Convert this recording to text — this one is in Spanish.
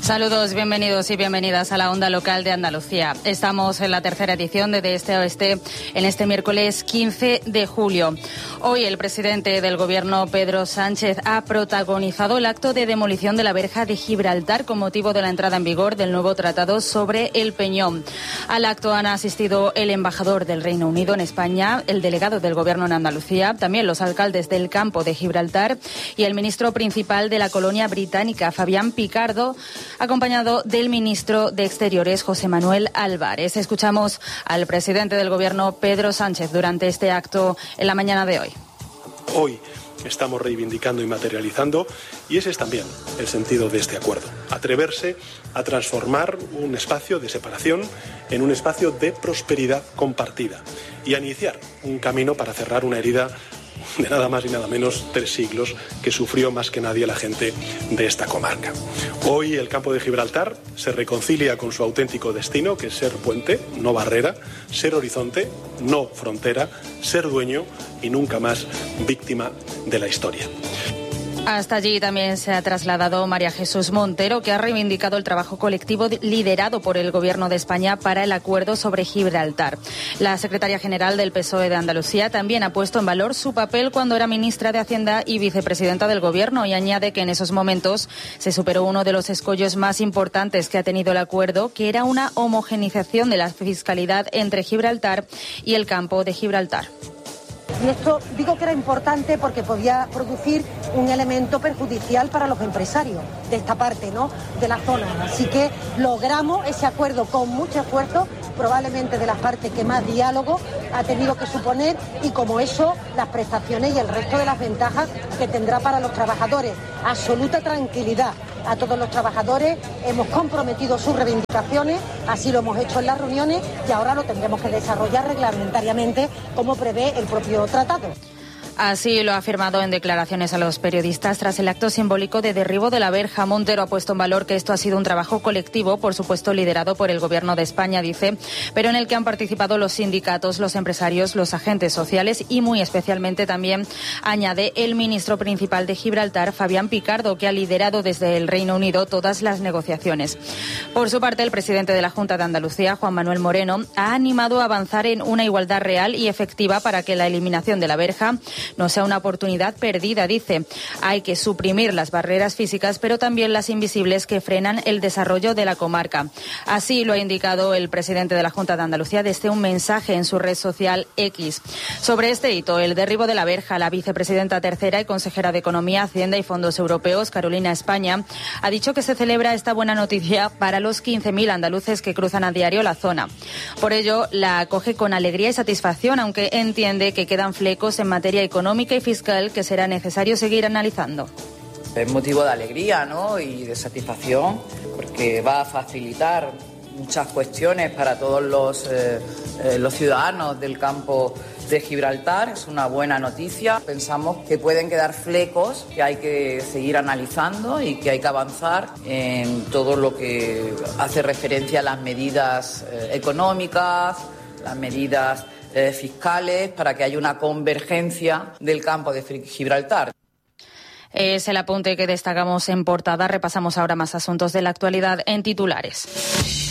Saludos, bienvenidos y bienvenidas a la Onda Local de Andalucía. Estamos en la tercera edición de Este a Oeste en este miércoles 15 de julio. Hoy el presidente del Gobierno, Pedro Sánchez, ha protagonizado el acto de demolición de la verja de Gibraltar con motivo de la entrada en vigor del nuevo tratado sobre el Peñón. Al acto han asistido el embajador del Reino Unido en España, el delegado del Gobierno en Andalucía, también los alcaldes del campo de Gibraltar y el ministro principal de la colonia británica, Fabián Picardo, acompañado del ministro de Exteriores, José Manuel Álvarez. Escuchamos al presidente del Gobierno, Pedro Sánchez, durante este acto en la mañana de hoy. Hoy estamos reivindicando y materializando, y ese es también el sentido de este acuerdo. Atreverse a transformar un espacio de separación en un espacio de prosperidad compartida y a iniciar un camino para cerrar una herida de nada más y nada menos 3 siglos que sufrió más que nadie la gente de esta comarca. Hoy el campo de Gibraltar se reconcilia con su auténtico destino, que es ser puente, no barrera, ser horizonte, no frontera, ser dueño y nunca más víctima de la historia. Hasta allí también se ha trasladado María Jesús Montero, que ha reivindicado el trabajo colectivo liderado por el Gobierno de España para el acuerdo sobre Gibraltar. La secretaria general del PSOE de Andalucía también ha puesto en valor su papel cuando era ministra de Hacienda y vicepresidenta del Gobierno, y añade que en esos momentos se superó uno de los escollos más importantes que ha tenido el acuerdo, que era una homogeneización de la fiscalidad entre Gibraltar y el campo de Gibraltar. Y esto digo que era importante porque podía producir un elemento perjudicial para los empresarios de esta parte, ¿no?, de la zona. Así que logramos ese acuerdo con mucho esfuerzo, probablemente de las partes que más diálogo ha tenido que suponer, y como eso, las prestaciones y el resto de las ventajas que tendrá para los trabajadores. Absoluta tranquilidad a todos los trabajadores, hemos comprometido sus reivindicaciones, así lo hemos hecho en las reuniones, y ahora lo tendremos que desarrollar reglamentariamente como prevé el propio tratado. Así lo ha afirmado en declaraciones a los periodistas tras el acto simbólico de derribo de la verja. Montero ha puesto en valor que esto ha sido un trabajo colectivo, por supuesto liderado por el Gobierno de España, dice, pero en el que han participado los sindicatos, los empresarios, los agentes sociales y muy especialmente también, añade, el ministro principal de Gibraltar, Fabián Picardo, que ha liderado desde el Reino Unido todas las negociaciones. Por su parte, el presidente de la Junta de Andalucía, Juan Manuel Moreno, ha animado a avanzar en una igualdad real y efectiva para que la eliminación de la verja no sea una oportunidad perdida, dice. Hay que suprimir las barreras físicas, pero también las invisibles que frenan el desarrollo de la comarca. Así lo ha indicado el presidente de la Junta de Andalucía desde un mensaje en su red social X. Sobre este hito, el derribo de la verja, la vicepresidenta tercera y consejera de Economía, Hacienda y Fondos Europeos, Carolina España, ha dicho que se celebra esta buena noticia para los 15.000 andaluces que cruzan a diario la zona. Por ello, la acoge con alegría y satisfacción, aunque entiende que quedan flecos en materia económica y fiscal que será necesario seguir analizando. Es motivo de alegría, ¿no?, y de satisfacción, porque va a facilitar muchas cuestiones para todos los ciudadanos del campo de Gibraltar. Es una buena noticia. Pensamos que pueden quedar flecos que hay que seguir analizando y que hay que avanzar en todo lo que hace referencia a las medidas económicas, las medidas fiscales, para que haya una convergencia del campo de Gibraltar. Es el apunte que destacamos en portada. Repasamos ahora más asuntos de la actualidad en titulares.